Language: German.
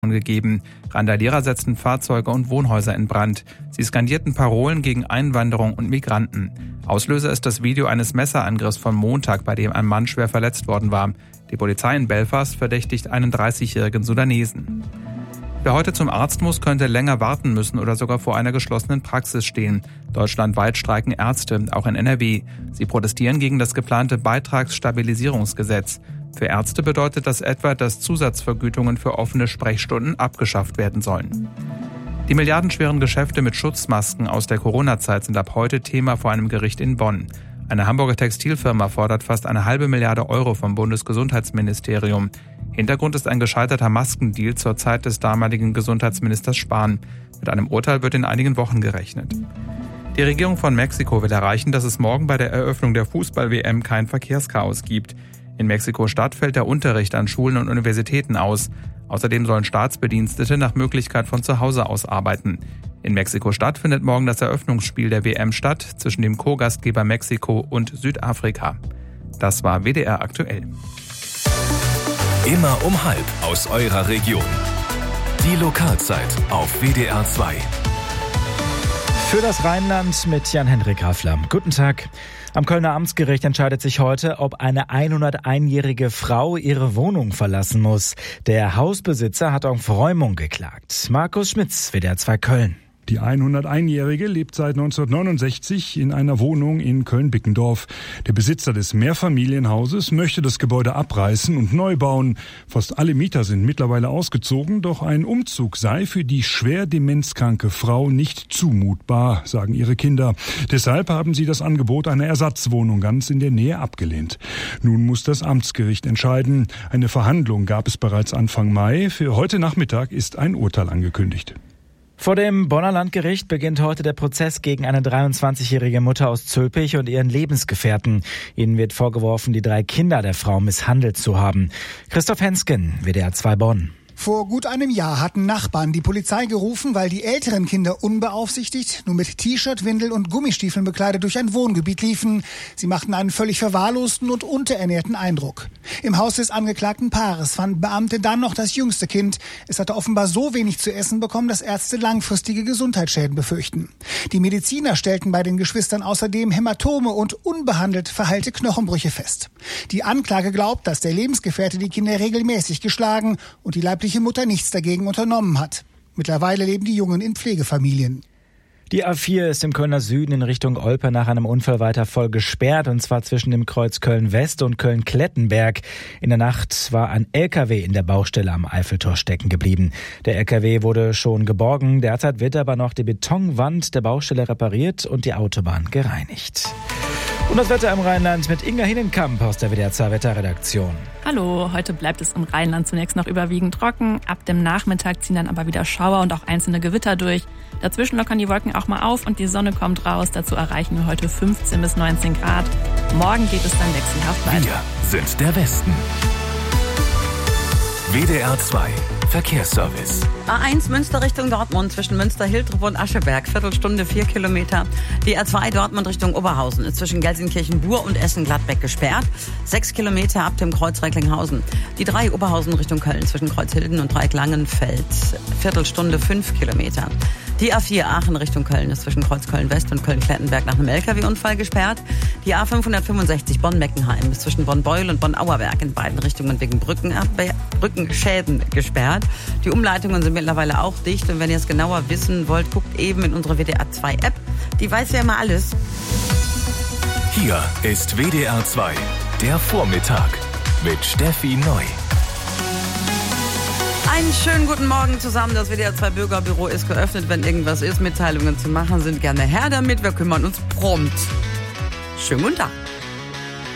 gegeben. Randalierer setzten Fahrzeuge und Wohnhäuser in Brand. Sie skandierten Parolen gegen Einwanderung und Migranten. Auslöser ist das Video eines Messerangriffs vom Montag, bei dem ein Mann schwer verletzt worden war. Die Polizei in Belfast verdächtigt einen 30-jährigen Sudanesen. Wer heute zum Arzt muss, könnte länger warten müssen oder sogar vor einer geschlossenen Praxis stehen. Deutschlandweit streiken Ärzte, auch in NRW. Sie protestieren gegen das geplante Beitragsstabilisierungsgesetz. Für Ärzte bedeutet das etwa, dass Zusatzvergütungen für offene Sprechstunden abgeschafft werden sollen. Die milliardenschweren Geschäfte mit Schutzmasken aus der Corona-Zeit sind ab heute Thema vor einem Gericht in Bonn. Eine Hamburger Textilfirma fordert fast 1,5 Milliarde Euro vom Bundesgesundheitsministerium. Hintergrund ist ein gescheiterter Maskendeal zur Zeit des damaligen Gesundheitsministers Spahn. Mit einem Urteil wird in einigen Wochen gerechnet. Die Regierung von Mexiko will erreichen, dass es morgen bei der Eröffnung der Fußball-WM kein Verkehrschaos gibt. In Mexiko-Stadt fällt der Unterricht an Schulen und Universitäten aus. Außerdem sollen Staatsbedienstete nach Möglichkeit von zu Hause aus arbeiten. In Mexiko-Stadt findet morgen das Eröffnungsspiel der WM statt zwischen dem Co-Gastgeber Mexiko und Südafrika. Das war WDR aktuell. Immer um 12 aus eurer Region. Die Lokalzeit auf WDR 2. Für das Rheinland mit Jan-Henrik Hafler. Guten Tag. Am Kölner Amtsgericht entscheidet sich heute, ob eine 101-jährige Frau ihre Wohnung verlassen muss. Der Hausbesitzer hat auf Räumung geklagt. Markus Schmitz, WDR 2 Köln. Die 101-Jährige lebt seit 1969 in einer Wohnung in Köln-Bickendorf. Der Besitzer des Mehrfamilienhauses möchte das Gebäude abreißen und neu bauen. Fast alle Mieter sind mittlerweile ausgezogen, doch ein Umzug sei für die schwer demenzkranke Frau nicht zumutbar, sagen ihre Kinder. Deshalb haben sie das Angebot einer Ersatzwohnung ganz in der Nähe abgelehnt. Nun muss das Amtsgericht entscheiden. Eine Verhandlung gab es bereits Anfang Mai. Für heute Nachmittag ist ein Urteil angekündigt. Vor dem Bonner Landgericht beginnt heute der Prozess gegen eine 23-jährige Mutter aus Zülpich und ihren Lebensgefährten. Ihnen wird vorgeworfen, die 3 Kinder der Frau misshandelt zu haben. Christoph Hensken, WDR 2 Bonn. Vor gut einem Jahr hatten Nachbarn die Polizei gerufen, weil die älteren Kinder unbeaufsichtigt, nur mit T-Shirt, Windel und Gummistiefeln bekleidet durch ein Wohngebiet liefen. Sie machten einen völlig verwahrlosten und unterernährten Eindruck. Im Haus des angeklagten Paares fanden Beamte dann noch das jüngste Kind. Es hatte offenbar so wenig zu essen bekommen, dass Ärzte langfristige Gesundheitsschäden befürchten. Die Mediziner stellten bei den Geschwistern außerdem Hämatome und unbehandelt verheilte Knochenbrüche fest. Die Anklage glaubt, dass der Lebensgefährte die Kinder regelmäßig geschlagen und die leibliche Mutter nichts dagegen unternommen hat. Mittlerweile leben die Jungen in Pflegefamilien. Die A4 ist im Kölner Süden in Richtung Olpe nach einem Unfall weiter voll gesperrt, und zwar zwischen dem Kreuz Köln-West und Köln-Klettenberg. In der Nacht war ein LKW in der Baustelle am Eiffeltor stecken geblieben. Der LKW wurde schon geborgen, derzeit wird aber noch die Betonwand der Baustelle repariert und die Autobahn gereinigt. Und das Wetter im Rheinland mit Inga Hinnenkamp aus der WDR 2 Wetterredaktion. Hallo, heute bleibt es im Rheinland zunächst noch überwiegend trocken. Ab dem Nachmittag ziehen dann aber wieder Schauer und auch einzelne Gewitter durch. Dazwischen lockern die Wolken auch mal auf und die Sonne kommt raus. Dazu erreichen wir heute 15 bis 19 Grad. Morgen geht es dann wechselhaft weiter. Wir sind der Westen. WDR 2 Verkehrsservice. A1 Münster Richtung Dortmund zwischen Münster-Hiltrop und Ascheberg. Viertelstunde 4 Kilometer. Die A2 Dortmund Richtung Oberhausen ist zwischen Gelsenkirchen-Bur und Essen-Gladbeck gesperrt. 6 Kilometer ab dem Kreuz Recklinghausen. Die 3 Oberhausen Richtung Köln zwischen Kreuzhilden und Dreieck-Langenfeld. Viertelstunde 5 Kilometer. Die A4 Aachen Richtung Köln ist zwischen Kreuz Köln-West und Köln-Klettenberg nach einem LKW-Unfall gesperrt. Die A565 Bonn-Meckenheim ist zwischen Bonn-Beul und Bonn-Auerberg in beiden Richtungen wegen Brückenschäden gesperrt. Die Umleitungen sind mittlerweile auch dicht. Und wenn ihr es genauer wissen wollt, guckt eben in unsere WDR 2 App. Die weiß ja immer alles. Hier ist WDR 2, der Vormittag mit Steffi Neu. Einen schönen guten Morgen zusammen. Das WDR 2 Bürgerbüro ist geöffnet. Wenn irgendwas ist, Mitteilungen zu machen, sind gerne her damit. Wir kümmern uns prompt. Schönen guten Tag.